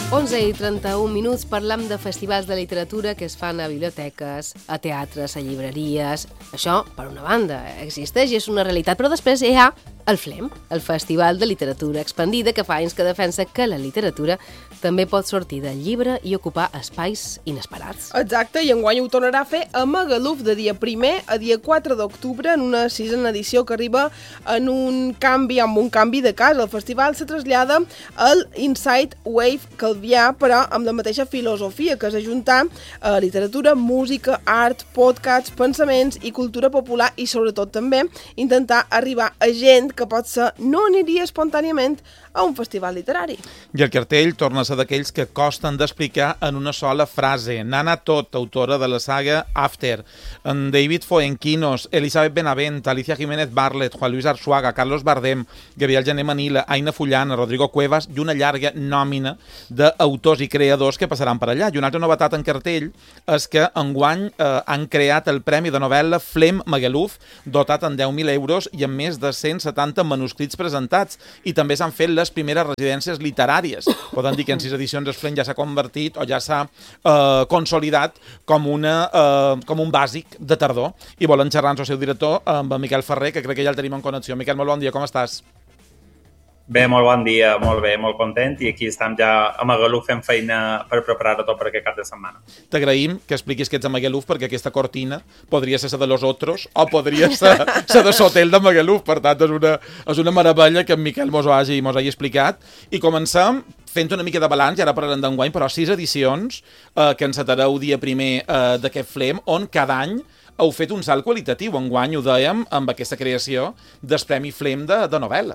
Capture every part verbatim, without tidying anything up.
onze i trenta-un minuts parlam de festivals de literatura que es fan a biblioteques, a teatres, a llibreries. Això, per una banda, existeix i és una realitat, però després hi ha el FLEM, el Festival de Literatura Expandida, que fa anys que defensa que la literatura també pot sortir del llibre i ocupar espais inesperats. Exacte, i enguany ho tornarà a fer a Magaluf de dia primer a dia quatre d'octubre en una sisena edició que arriba en un canvi, amb un canvi de casa. El festival se trasllada al Inside Wave Calvià, però amb la mateixa filosofia, que és ajuntar eh, literatura, música, art, podcasts, pensaments i cultura popular i sobretot també intentar arribar a gent que potser no aniria espontàniament a un festival literari. I el cartell torna a ser d'aquells que costen d'explicar en una sola frase. Nana Tot, autora de la saga After, en David Fuenquinos, Elisabeth Benavent, Alicia Jiménez Barlet, Juan Luis Arzuaga, Carlos Bardem, Gabriel Jané Manila, Aina Fullana, Rodrigo Cuevas i una llarga nòmina d'autors i creadors que passaran per allà. I una altra novetat en cartell és que enguany eh, han creat el Premi de Novel·la Flem Magaluf, dotat en deu mil euros i amb més de cent setanta manuscrits presentats. I també s'han fet les primeres residències literàries. Poden dir que en sis edicions el Flem ja s'ha convertit o ja s'ha eh, consolidat com, una, eh, com un bàsic de tardor. I volen xerrar amb el seu director, amb en Miquel Ferrer, que crec que ja el tenim en connexió. Miquel, molt bon dia, com estàs? Bé, molt bon dia, molt bé, molt content, i aquí estem ja a Magaluf fent feina per preparar-ho tot per aquest cap de setmana. T'agraïm que expliquis que ets a Magaluf, perquè aquesta cortina podria ser de Los Otros o podria ser, ser de l'hotel de Magaluf. Per tant, és una, és una meravella que en Miquel mos ho hagi, mos hagi explicat. I comencem fent una mica de balanç, i ara parlarem d'enguany, però sis edicions eh, que encetareu dia primer eh, d'aquest Flem, on cada any heu fet un salt qualitatiu. Enguany ho dèiem amb aquesta creació del Premi Flem de, de novel·la.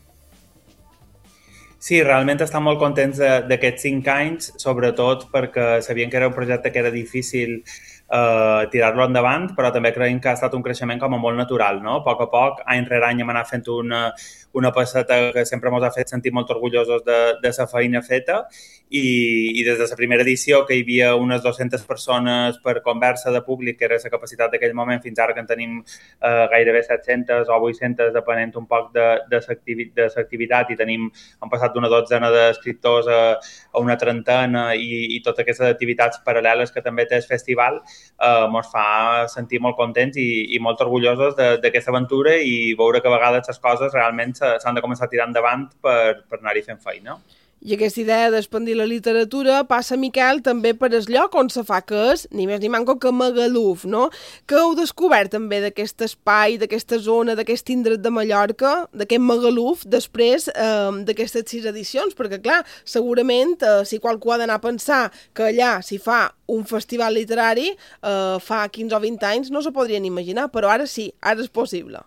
Sí, realment estem molt contents d'aquests cinc anys, sobretot perquè sabíem que era un projecte que era difícil eh, tirar-lo endavant, però també creiem que ha estat un creixement com a molt natural, no? A poc a poc, any rere any hem anat fent una, una passeta que sempre ens ha fet sentir molt orgullosos de, de la feina feta, i, i des de la primera edició, que hi havia unes dues-centes persones per conversa de públic, que era la capacitat d'aquell moment, fins ara que en tenim eh, gairebé set-centes o vuit-centes, depenent un poc de, de l'activitat, i tenim, han passat d'una dotzena d'escriptors a, a una trentena, i, i totes aquestes activitats paral·leles que també té el festival, eh, ens fa sentir molt contents i, i molt orgullosos d'aquesta aventura, i veure que a vegades les coses realment s'han de començar a tirar endavant per, per anar-hi fent feina. I aquesta idea d'expandir la literatura passa, Miquel, també per el lloc on se fa, que és ni més ni manco que Magaluf, no? Que heu descobert també d'aquest espai, d'aquesta zona, d'aquest indret de Mallorca, d'aquest Magaluf, després eh, d'aquestes sis edicions, perquè, clar, segurament, eh, si qualcú ha d'anar a pensar que allà s'hi fa un festival literari, eh, fa quinze o vint anys no se podrien imaginar, però ara sí, ara és possible.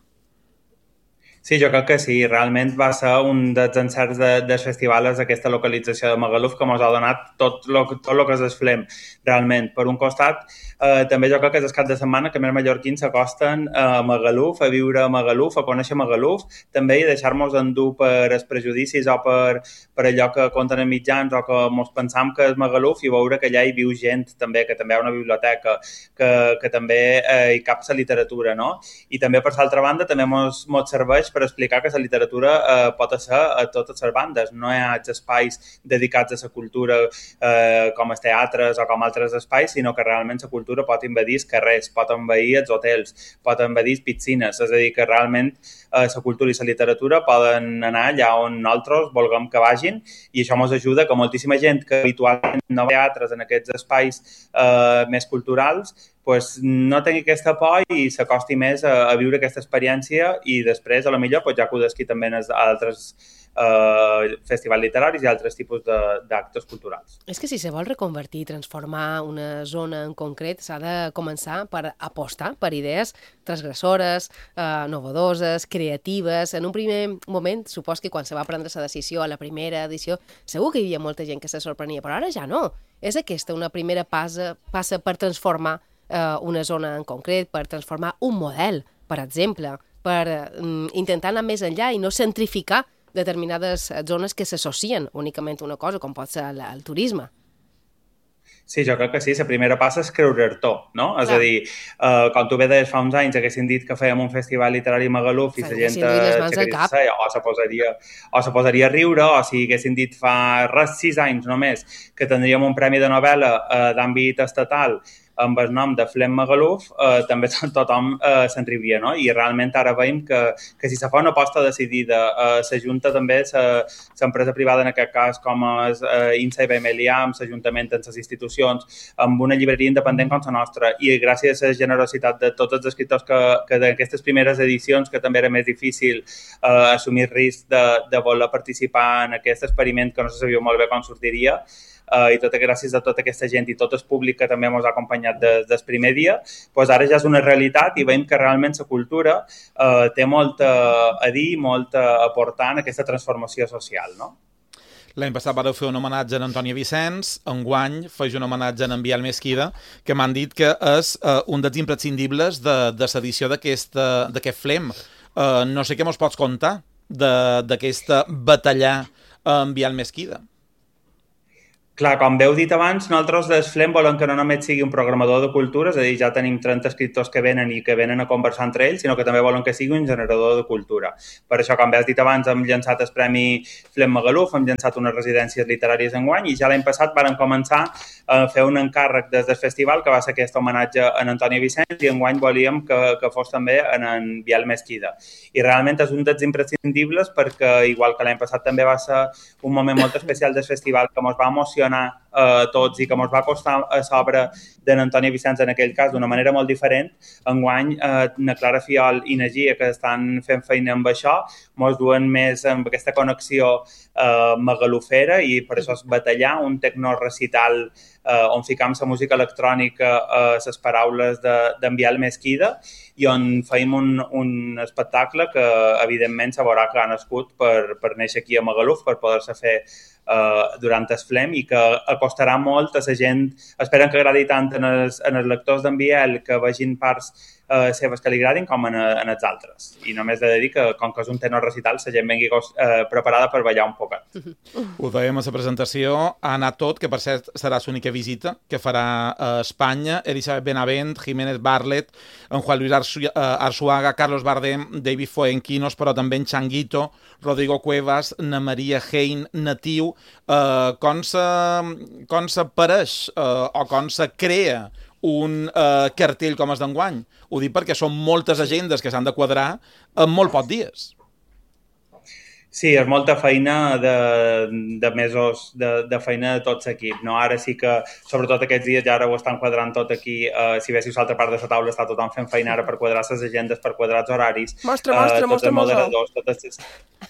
Sí, jo crec que sí. Realment va ser un dels encerts de, del festival, és aquesta localització de Magaluf, que ens ha donat tot el tot lo que es desflem, realment. Per un costat, eh, també jo crec que és el cap de setmana que més mallorquins s'acosten a Magaluf, a viure a Magaluf, a conèixer Magaluf, també, i deixar-nos endur per els prejudicis o per, per allò que conten en mitjans o que ens pensam que és Magaluf, i veure que allà hi viu gent també, que també hi ha una biblioteca, que, que també eh, hi cap la literatura, no? I també, per l'altra banda, també ens serveix per explicar que la literatura eh, pot ser a totes les bandes. No hi ha espais dedicats a la cultura eh, com els teatres o com altres espais, sinó que realment la cultura pot invadir els carrers, pot envair els hotels, pot envair piscines. És a dir, que realment eh, la cultura i la literatura poden anar allà on nosaltres vulguem que vagin, i això ens ajuda que moltíssima gent que habitualment no va a teatres en aquests espais eh, més culturals, pues, no tingui aquesta por i s'acosti més a, a viure aquesta experiència, i després, a la millor, pues, ja acudesqui també a altres eh, festivals literaris i altres tipus d'actes culturals. És que si se vol reconvertir i transformar una zona en concret, s'ha de començar per apostar per idees transgressores, eh, novedoses, creatives. En un primer moment, supos que quan se va prendre la decisió a la primera edició, segur que hi havia molta gent que se sorprenia, però ara ja no. És aquesta una primera passa, passa per transformar una zona en concret, per transformar un model, per exemple, per um, intentar anar més enllà i no centrificar determinades zones que s'associen únicament a una cosa, com pot ser el, el turisme. Sí, jo crec que sí. La primera passa és creure'r-t'ho, no? Clar. És a dir, uh, quan tu bé deies fa uns anys haguessin dit que fèiem un festival literari a Magaluf i la gent aixecaria o se posaria, o se posaria a riure, o si haguessin dit fa res sis anys només que tindríem un premi de novel·la uh, d'àmbit estatal amb el nom de Flem Magaluf, eh, també tothom eh, se'n riuria, no? I realment ara veiem que, que si se fa una aposta decidida, eh, s'ajunta també l'empresa privada, en aquest cas, com és eh, INSA i Bemelià, amb l'Ajuntament, amb les institucions, amb una llibreria independent com la nostra, i gràcies a la generositat de tots els escriptors que, que d'aquestes primeres edicions, que també era més difícil eh, assumir risc de, de voler participar en aquest experiment que no se sabia molt bé com sortiria, Uh, i tot gràcies a tota aquesta gent i tot el públic que també ens ha acompanyat des del primer dia, doncs ara ja és una realitat i veiem que realment la cultura uh, té molt a dir, molt a aportar en aquesta transformació social, no? L'any passat vareu fer un homenatge a Antònia Vicenç, enguany faig un homenatge a en Biel Mesquida, que m'han dit que és uh, un dels imprescindibles de, de l'edició d'aquest Flem. Uh, no sé què mos pots contar d'aquesta batallà amb Biel Mesquida. Clar, com heu dit abans, nosaltres des Flem volem que no només sigui un programador de cultura, és a dir, ja tenim trenta escriptors que venen i que venen a conversar entre ells, sinó que també volem que sigui un generador de cultura. Per això, com bé has dit abans, hem llançat el Premi Flem Magaluf, hem llançat unes residències literàries enguany i ja l'any passat vàrem començar a fer un encàrrec des del festival, que va ser aquest homenatge a Antònia Vicenç, i enguany volíem que, que fos també en en Biel Mesquida. I realment és un dels imprescindibles perquè, igual que l'any passat també va ser un moment molt especial del festival que ens va emocionar a tots i que ens va costar a sobre d'en Antònia Vicenç en aquell cas d'una manera molt diferent. Enguany, eh, na Clara Fiol i na Gia, que estan fent feina amb això, ens duen més amb aquesta connexió eh, magalufera i per això és batallar, un tecnorecital eh, on ficam la música electrònica a eh, les paraules d'en de, Biel Mesquida i on feim un, un espectacle que, evidentment, se veurà que ha nascut per, per néixer aquí a Magaluf, per poder-se fer Uh, durant el Flem i que acostarà molt a la gent. Esperen que agradi tant en els, en els lectors d'en Biel que vegin parts uh, seves que li agradin com en, en els altres. I només he de dir que, com que és un tenor recital, la gent vengui uh, preparada per ballar un poquet. Ho dèiem a la presentació, ha anat tot, que per cert serà l'única visita que farà a Espanya, Elisabet Benavent, Jiménez Barlet, en Juan Luis Arsu Arsuaga, Carlos Bardem, David Fuenquinos, però també en Changuito, Rodrigo Cuevas, na Maria Hein, Natiu. Uh, com se, com s'apareix uh, o com se crea un uh, cartell com és d'enguany? Ho dic perquè són moltes agendes que s'han de quadrar en molt pocs dies. Sí, és molta feina de, de mesos de, de feina de tot l'equip, no? Ara sí que, sobretot aquests dies, ja ara ho estan quadrant tot aquí. Uh, si veixiu l'altra part de la taula, està tothom fent feina ara per quadrar les agendes, per quadrar els horaris. Mostra, mostra, uh, mostra, mostra. Tots els moderadors, totes...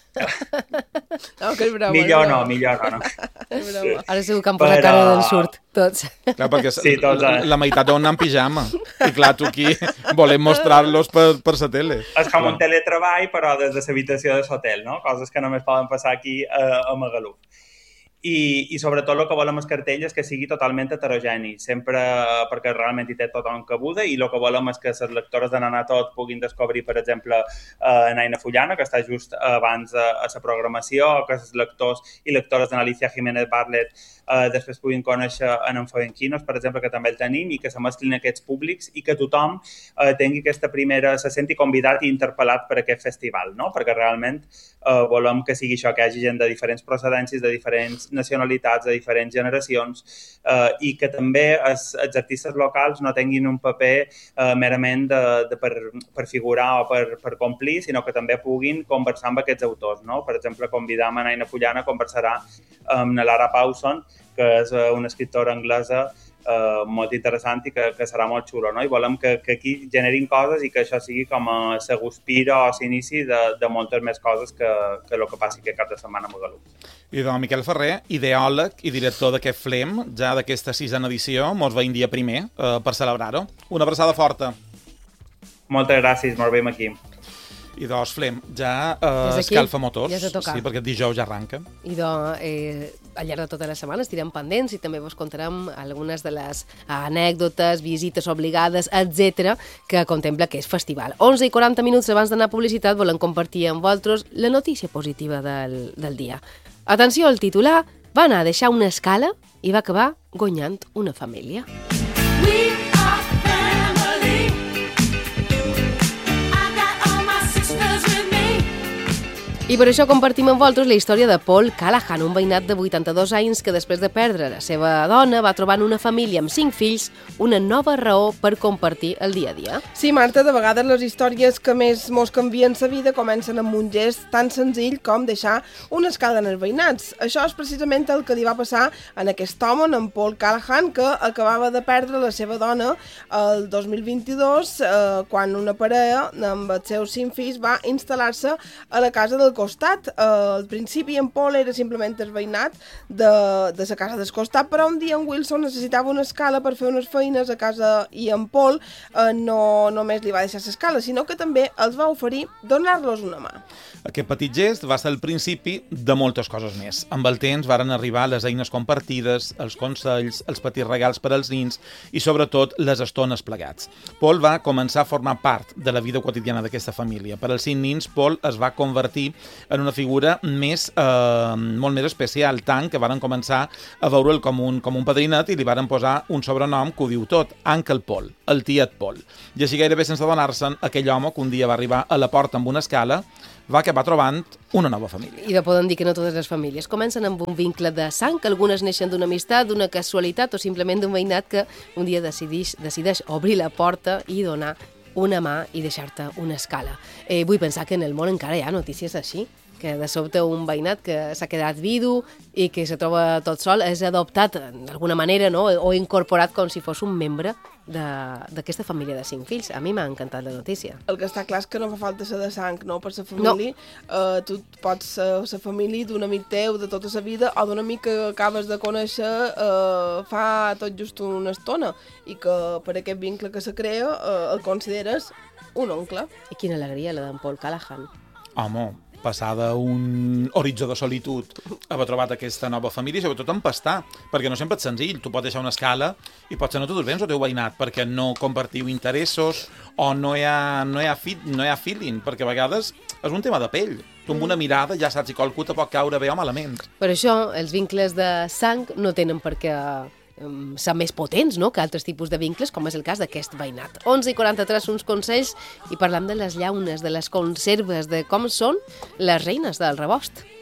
No, que és broma, millor és broma. no, millor no. no. Ara segur que em posa cara d'ensurt, tots. Clar, perquè sí, tots, eh? la, la meitat d'on en pijama. I clar, tu aquí volem mostrar-los per, per la tele. És com un teletreball, però des de l'habitació de l'hotel, no? Coses que només poden passar aquí a, a Magaluf. I, i sobretot el que volem el cartell és que sigui totalment heterogeni, sempre perquè realment hi té tothom cabuda i el que volem és que les lectores de Nana Tot puguin descobrir, per exemple, eh, Naina Fullana, que està just abans a, a la programació, o que els lectors i lectores d'Alicia Jiménez Barlet eh, després puguin conèixer en en Fuenquinos, per exemple, que també el tenim, i que se mesclin aquests públics i que tothom eh, tingui aquesta primera, se senti convidat i interpel·lat per aquest festival, no? Perquè realment eh, volem que sigui això, que hi hagi gent de diferents procedències, de diferents nacionalitats, de diferents generacions eh, i que també els, els artistes locals no tinguin un paper eh, merament de, de per, per figurar o per, per complir, sinó que també puguin conversar amb aquests autors, no? Per exemple, convidam a Naina Fullana, conversarà amb Lara Pawson, que és una escriptora anglesa Uh, molt interessant i que, que serà molt xulo, no? I volem que, que aquí generin coses i que això sigui com a la guspira o l'inici de, de moltes més coses que, que el que passi aquest cap de setmana a Magaluf. I doncs Miquel Ferrer, ideòleg i director d'aquest Flem, ja d'aquesta sisena edició, mos veiem dia primer uh, per celebrar-ho. Una abraçada forta. Moltes gràcies, mos veiem aquí. I doncs, Flem, ja eh, escalfa motors, ja sí, perquè dijous ja arranca. I doncs, eh, al llarg de tota la setmana estirem pendents i també vos contarem algunes de les anècdotes, visites obligades, etcètera, que contempla aquest festival. onze i quaranta minuts abans d'anar a publicitat volem compartir amb vosaltres la notícia positiva del, del dia. Atenció, el titular va anar a deixar una escala i va acabar guanyant una família. We are family. I got all my sisters with me. I per això compartim amb vosaltres la història de Paul Callahan, un veïnat de vuitanta-dos anys que després de perdre la seva dona va trobar en una família amb cinc fills una nova raó per compartir el dia a dia. Sí, Marta, de vegades les històries que més mos canvien la vida comencen amb un gest tan senzill com deixar una escala en els veïnats. Això és precisament el que li va passar en aquest home, en Paul Callahan, que acabava de perdre la seva dona el dos mil vint-i-dos, eh, quan una parella amb els seus cinc fills va instal·lar-se a la casa del costat. Eh, al principi en Paul era simplement el veïnat de, de la casa del costat, però un dia en Wilson necessitava una escala per fer unes feines a casa i en Paul eh, no només li va deixar l'escala, sinó que també els va oferir donar-los una mà. Aquest petit gest va ser el principi de moltes coses més. Amb el temps varen arribar les eines compartides, els consells, els petits regals per als nins i, sobretot, les estones plegats. Paul va començar a formar part de la vida quotidiana d'aquesta família. Per als cinc nins, Paul es va convertir en una figura més, eh, molt més especial, tant que varen començar a veure'l com un, com un padrinat i li varen posar un sobrenom que ho diu tot, Uncle Paul, el tiet Paul. I així gairebé sense adonar-se'n, aquell home que un dia va arribar a la porta amb una escala va acabar trobant una nova família. I de poden dir que no totes les famílies comencen amb un vincle de sang, que algunes neixen d'una amistat, d'una casualitat o simplement d'un veïnat que un dia decideix, decideix obrir la porta i donar una mà i deixar-te una escala. Eh, vull pensar que en el món encara hi ha notícies així, que de sobte un veïnat que s'ha quedat vidu i que se troba tot sol és adoptat d'alguna manera, no? O incorporat com si fos un membre d'aquesta família de cinc fills. A mi m'ha encantat la notícia. El que està clar és que no fa falta ser de sang, no? Per la família. No. Uh, tu pots ser la família d'un amic teu de tota la vida o d'un amic que acabes de conèixer uh, fa tot just una estona i que per aquest vincle que se crea uh, el consideres un oncle. I quina alegria la d'en Paul Callahan. Home, passar d'un horitzó de solitud a haver trobat aquesta nova família, sobretot empastar, perquè no sempre és senzill. Tu pots deixar una escala i potser no te durs bé amb el teu veïnat perquè no compartiu interessos o no hi ha, no hi ha, fit, no hi ha feeling, perquè a vegades és un tema de pell. Tu amb una mirada ja saps si qualcú te pot caure bé o malament. Per això, els vincles de sang no tenen per què um, ser més potents, no?, que altres tipus de vincles, com és el cas d'aquest veïnat. onze i quaranta-tres, uns consells, i parlam de les llaunes, de les conserves, de com són les reines del rebost.